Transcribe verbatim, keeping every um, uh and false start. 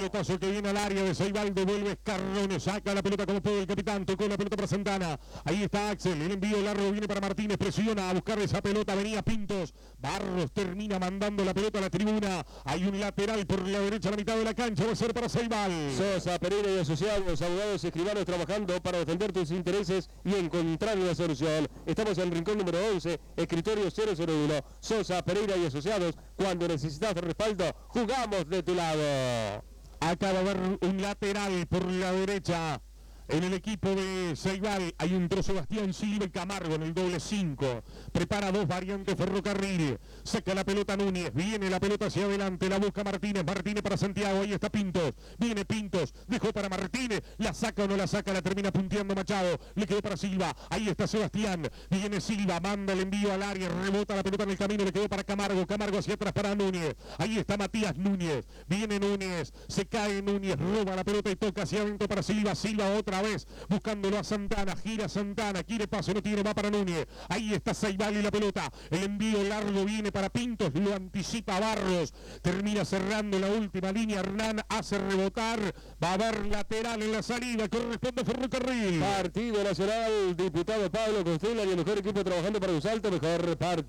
pelotazo que viene al área de Ceibal, devuelve Escarrone, saca la pelota como puede el capitán, tocó la pelota para Santana, ahí está Axel, el envío largo viene para Martínez, presiona a buscar esa pelota, venía Pintos, Barros termina mandando la pelota a la tribuna, hay un lateral por la derecha a la mitad de la cancha, va a ser para Ceibal. Sosa, Pereira y asociados, abogados y escribanos trabajando para defender tus intereses y encontrar una solución. Estamos en el rincón número once, escritorio cero cero uno. Sosa, Pereira y asociados, cuando necesitas respaldo, jugamos de tu lado. Acaba de haber un lateral por la derecha. En el equipo de Ceibal hay un pro Sebastián Silva y Camargo en el doble cinco. Prepara dos variantes Ferrocarril. Saca la pelota Núñez. Viene la pelota hacia adelante. La busca Martínez. Martínez para Santiago. Ahí está Pintos. Viene Pintos. Dejó para Martínez. La saca o no la saca. La termina punteando Machado. Le quedó para Silva. Ahí está Sebastián. Viene Silva. Manda el envío al área. Rebota la pelota en el camino. Le quedó para Camargo. Camargo hacia atrás para Núñez. Ahí está Matías Núñez. Viene Núñez. Se cae Núñez. Roba la pelota y toca hacia adentro para Silva. Silva otra vez buscándolo a Santana, gira Santana, quiere pase, no tiene, va para Núñez, ahí está Ceibal y la pelota, el envío largo viene para Pintos, lo anticipa Barros, termina cerrando la última línea, Hernán hace rebotar, va a haber lateral en la salida, corresponde a Ferrocarril. Partido Nacional, diputado Pablo Constela y el mejor equipo trabajando para un salto, mejor partido.